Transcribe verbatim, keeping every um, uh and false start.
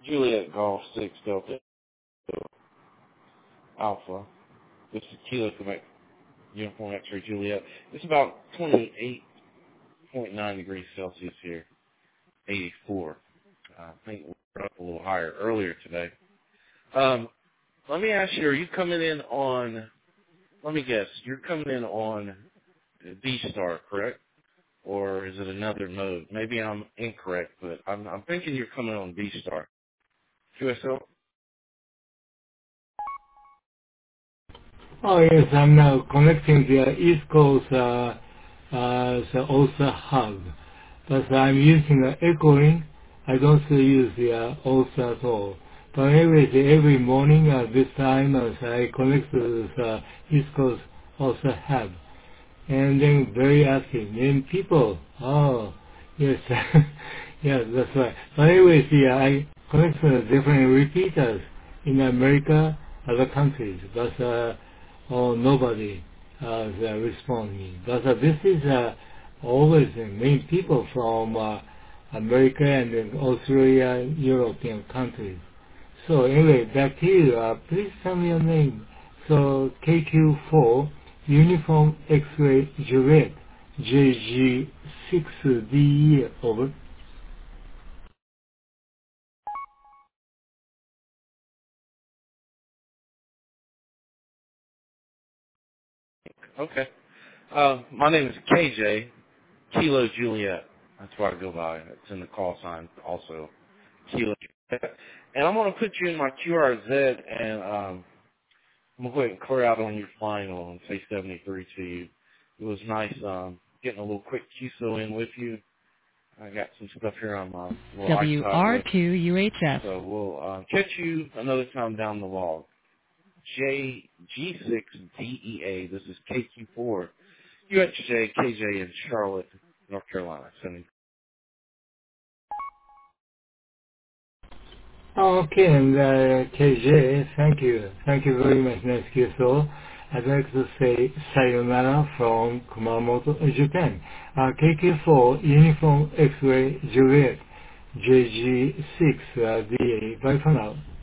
Juliet Golf six Delta Alpha. This is Kilo Quebec Uniform X-Ray Juliet. It's about twenty-eight point nine degrees Celsius here, eighty-four. Uh, I think we're up a little higher earlier today. Um, let me ask you, are you coming in on, let me guess, you're coming in on D-Star, correct? Or is it another node? Maybe I'm incorrect, but I'm, I'm thinking you're coming on D-Star. Q S L? Oh, yes, I'm now connecting the East Coast uh, uh, the OSA hub. But I'm using the Echoing. I don't use the uh, OSA at all. But anyways, every morning at this time, as I connect to the uh, East Coast OSA hub, and then very active. Then people, oh, yes, yes, that's right. But anyways, yeah, I connect to different repeaters in America, other countries, but uh, oh, nobody uh, respond me. But uh, this is uh, always the main people from uh, America and then Australia, European countries. So anyway, back to you. Uh, please tell me your name. So K Q four Uniform X-ray Juliet J G six D E over. Okay. Uh, my name is K J, Kilo Juliet. That's what I go by. It's in the call sign also, Kilo Juliet. And I'm going to put you in my Q R Z, and um, I'm going to go ahead and clear out on your final and say seventy-three to you. It was nice um, getting a little quick Q S O in with you. I got some stuff here on my little iPod list. W R two U H F. So we'll uh, catch you another time down the log. J G six D E A. This is K Q four U H J K J in Charlotte, North Carolina. Sending. Okay, and uh, K J, thank you. Thank you very much, Next Q S O. I'd like to say sayonara from Kumamoto, Japan. Uh, K Q four Uniform X-ray Juliet J G six uh, D A. Bye for now.